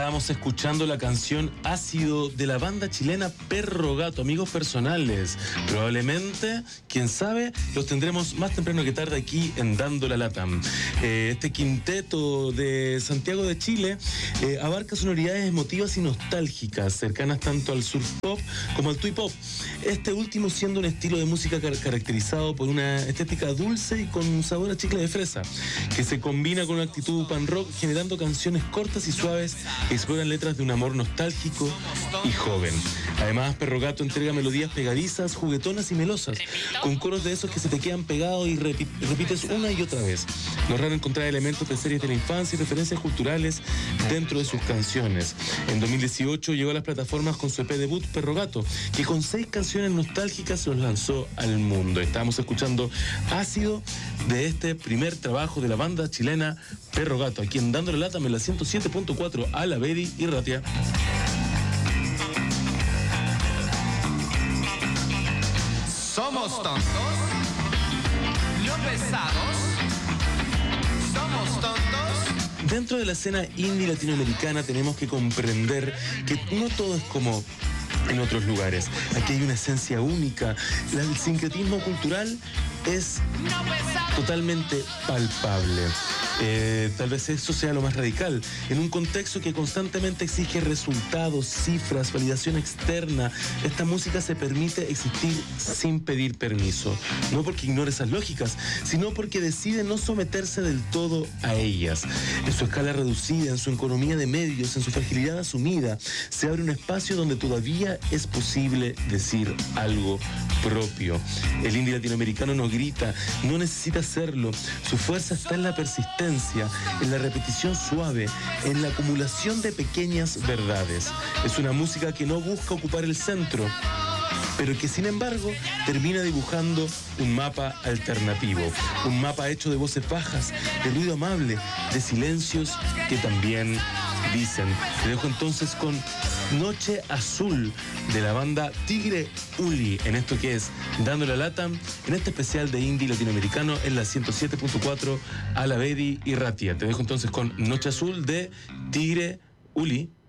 Estábamos escuchando la canción Ácido de la banda chilena Perro Gato, amigos personales. Probablemente, quién sabe, los tendremos más temprano que tarde aquí en Dando la Lata. Este quinteto de Santiago de Chile abarca sonoridades emotivas y nostálgicas, cercanas tanto al surf pop como al twee pop. Este último siendo un estilo de música caracterizado por una estética dulce y con un sabor a chicle de fresa, que se combina con una actitud pan rock, generando canciones cortas y suaves que exploran letras de un amor nostálgico y joven. Además, Perro Gato entrega melodías pegadizas, juguetonas y melosas, con coros de esos que se te quedan pegados y repites una y otra vez. No es raro encontrar elementos de series de la infancia y referencias culturales dentro de sus canciones. En 2018 llegó a las plataformas con su EP debut Perro Gato, que con 6 canciones nostálgicas los lanzó al mundo. Estamos escuchando Ácido de este primer trabajo de la banda chilena Perro Gato, aquí en Dando la Lata, en la 107.4 a la Bedi y Ratia. Somos tontos, no pesados, somos tontos. Dentro de la escena indie latinoamericana tenemos que comprender que no todo es como en otros lugares. Aquí hay una esencia única. El sincretismo cultural es totalmente palpable. Tal vez eso sea lo más radical. En un contexto que constantemente exige resultados, cifras, validación externa, esta música se permite existir sin pedir permiso. No porque ignore esas lógicas, sino porque decide no someterse del todo a ellas. En su escala reducida, en su economía de medios, en su fragilidad asumida, se abre un espacio donde todavía es posible decir algo propio. El indie latinoamericano no grita, no necesita hacerlo. Su fuerza está en la persistencia, en la repetición suave, en la acumulación de pequeñas verdades. Es una música que no busca ocupar el centro, pero que sin embargo termina dibujando un mapa alternativo, un mapa hecho de voces bajas, de ruido amable, de silencios que también dicen. Te dejo entonces con Noche Azul de la banda Tigre Uli, en esto que es Dando la Lata, en este especial de indie latinoamericano en la 107.4 a la Bedi y Ratia. Te dejo entonces con Noche Azul de Tigre Uli.